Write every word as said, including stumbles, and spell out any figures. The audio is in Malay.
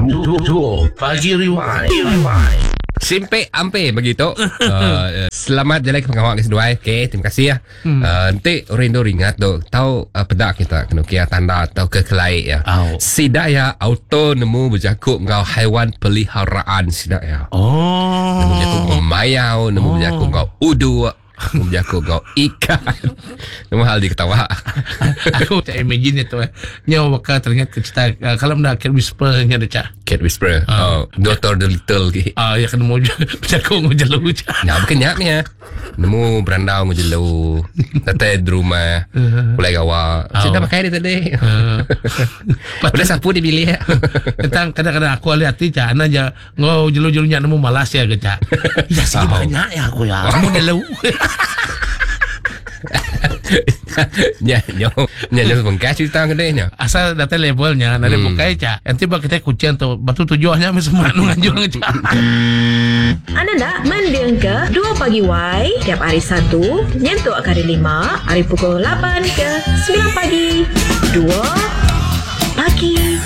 Dua Pagi Rewind. Simpe ampe begitu. uh, selamat jalan ke pengawal kedua. Okey, terima kasih ya. Hmm. Uh, nanti orang Indo ingat tu, tahu uh, pedak kita kena kira tanda atau kekelai ya. Oh. Sidak ya auto nemu berjakuk ngau haiwan peliharaan sidak ya. Oh. Nemu berjakuk ngau mayau, nemu Oh. berjakuk ngau udu, nemu berjakuk ngau ikan. Nemu hal diketawa. Aku tak imagine itu eh. Nyawa bakal teringat ke cerita uh, kalau nak Cat Whisperer nya ada cak. Cat Whisperer. Oh. Oh, Doctor Dolittle ke. Ah, ya kena mau berjaku mau jelu je. Nah, bukan nyak ni ya. Nemu berandau ngejelu. Tete di rumah. Mulai gawa. Kita pakai dia tadi. Udah sapu dipilih ya. Tentang kadang-kadang aku lihat ti cak ana aja ngau jelu-jelu nya nemu Malaysia ke cak. Ya sih banyak ya aku ya. Mau jelu. Nya nyo nya nya bengkas cerita gede nya. Asal data levelnya nanti hmm. bukai cak. Nanti bak kita kucing tu batu tujuannya semua nganjung cak. Anda nak mendeng ke dua Pagi Y tiap hari Sabtu nyentuk hari lima hari pukul lapan ke sembilan pagi. Dua Pagi